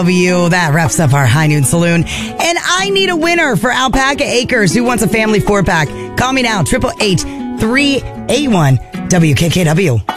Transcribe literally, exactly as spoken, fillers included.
You. That wraps up our High Noon Saloon. And I need a winner for Alpaca Acres. Who wants a family four pack? Call me now, triple eight three eight one W K K W.